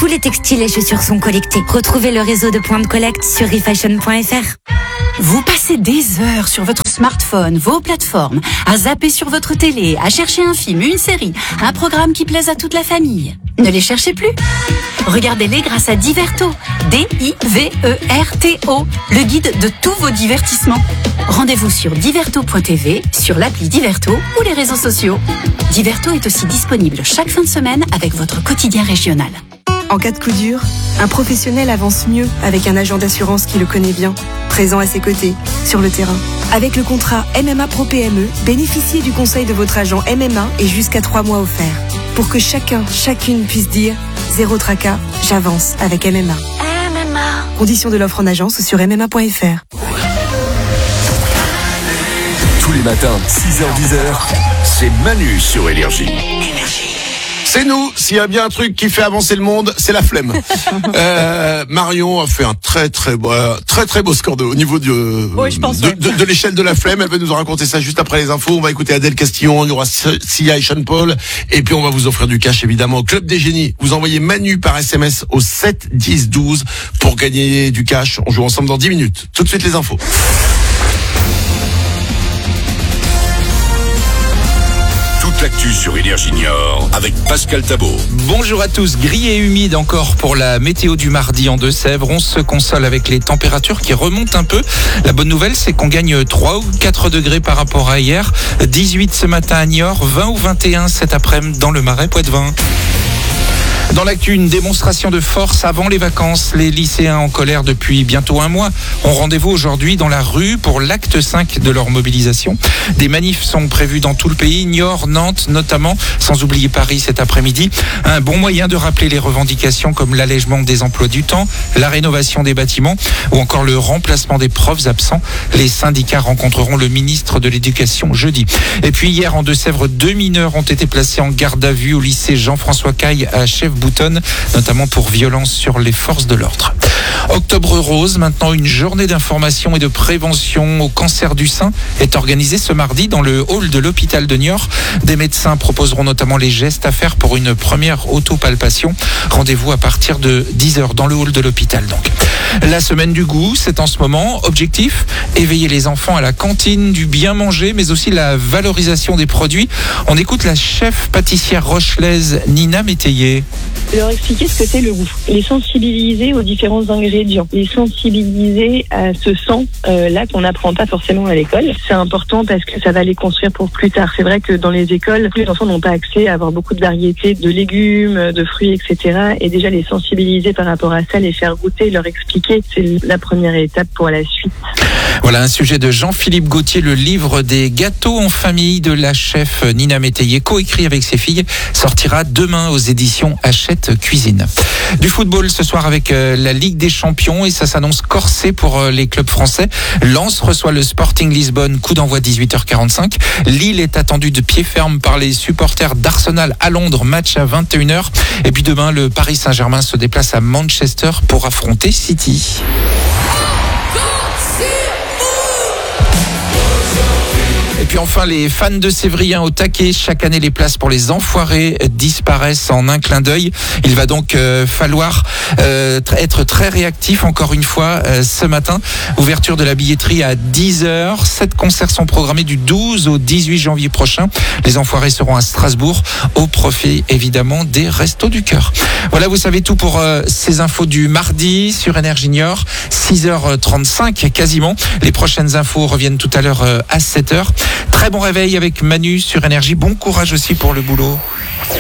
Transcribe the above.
Tous les textiles et chaussures sont collectés. Retrouvez le réseau de points de collecte sur refashion.fr. Vous passez des heures sur votre smartphone, vos plateformes, à zapper sur votre télé, à chercher un film, une série, un programme qui plaise à toute la famille. Ne les cherchez plus. Regardez-les grâce à Diverto. D-I-V-E-R-T-O, le guide de tous vos divertissements. Rendez-vous sur diverto.tv, sur l'appli Diverto ou les réseaux sociaux. Diverto est aussi disponible chaque fin de semaine avec votre quotidien régional. En cas de coup dur, un professionnel avance mieux avec un agent d'assurance qui le connaît bien, présent à ses côtés, sur le terrain. Avec le contrat MMA Pro PME, bénéficiez du conseil de votre agent MMA et jusqu'à 3 mois offerts. Pour que chacune puisse dire « Zéro tracas, j'avance avec MMA ». Conditions de l'offre en agence sur MMA.fr. Tous les matins, 6h-10h, c'est Manu sur Énergie. C'est nous, s'il y a bien un truc qui fait avancer le monde, c'est la flemme. Marion a fait un très très beau score au niveau de l'échelle de la flemme. Elle va nous raconter ça juste après les infos. On va écouter Adèle Castillon, il y aura Sia et Sean Paul, et puis on va vous offrir du cash évidemment au Club des Génies. Vous envoyez Manu par SMS au 7 10 12 pour gagner du cash. On joue ensemble dans 10 minutes. Tout de suite les infos. L'actu sur Énergie Niort avec Pascal Thabot. Bonjour à tous, gris et humide encore pour la météo du mardi en Deux-Sèvres. On se console avec les températures qui remontent un peu. La bonne nouvelle, c'est qu'on gagne 3 ou 4 degrés par rapport à hier. 18 ce matin à Niort, 20 ou 21 cet après-midi dans le Marais Poitevin. Dans l'actu, une démonstration de force avant les vacances. Les lycéens en colère depuis bientôt un mois ont rendez-vous aujourd'hui dans la rue pour l'acte 5 de leur mobilisation. Des manifs sont prévus dans tout le pays, Niort, Nantes notamment, sans oublier Paris cet après-midi. Un bon moyen de rappeler les revendications comme l'allègement des emplois du temps, la rénovation des bâtiments ou encore le remplacement des profs absents. Les syndicats rencontreront le ministre de l'Éducation jeudi. Et puis hier en Deux-Sèvres, 2 mineurs ont été placés en garde à vue au lycée Jean-François Caille à Chefboutonne, notamment pour violence sur les forces de l'ordre. Octobre rose, maintenant une journée d'information et de prévention au cancer du sein est organisée ce mardi dans le hall de l'hôpital de Niort. Des médecins proposeront notamment les gestes à faire pour une première autopalpation. Rendez-vous à partir de 10h dans le hall de l'hôpital donc. La semaine du goût, c'est en ce moment. Objectif, éveiller les enfants à la cantine, du bien manger, mais aussi la valorisation des produits. On écoute la chef pâtissière rochelaise Nina Métayer. Leur expliquer ce que c'est le goût, les sensibiliser aux différents ingrédients, les sensibiliser à ce sens là qu'on n'apprend pas forcément à l'école. C'est important parce que ça va les construire pour plus tard. C'est vrai que dans les écoles, les enfants n'ont pas accès à avoir beaucoup de variétés de légumes, de fruits, etc. Et déjà les sensibiliser par rapport à ça, les faire goûter, leur expliquer, c'est la première étape pour la suite. Voilà un sujet de Jean-Philippe Gauthier, le livre des gâteaux en famille de la chef Nina Métayer, coécrit avec ses filles, sortira demain aux éditions Hachette Cuisine. Du football ce soir avec la Ligue des Champions et ça s'annonce corsé pour les clubs français. Lens reçoit le Sporting Lisbonne, coup d'envoi 18h45. Lille est attendue de pied ferme par les supporters d'Arsenal à Londres, match à 21h. Et puis demain, le Paris Saint-Germain se déplace à Manchester pour affronter City. Et puis enfin, les fans de Sévrien au taquet. Chaque année, les places pour les Enfoirés disparaissent en un clin d'œil. Il va donc falloir être très réactif encore une fois ce matin. Ouverture de la billetterie à 10h. 7 concerts sont programmés du 12 au 18 janvier prochain. Les Enfoirés seront à Strasbourg au profit évidemment des Restos du Cœur. Voilà, vous savez tout pour ces infos du mardi sur Énergie Niort. 6h35 quasiment. Les prochaines infos reviennent tout à l'heure à 7h. Très bon réveil avec Manu sur Énergie. Bon courage aussi pour le boulot.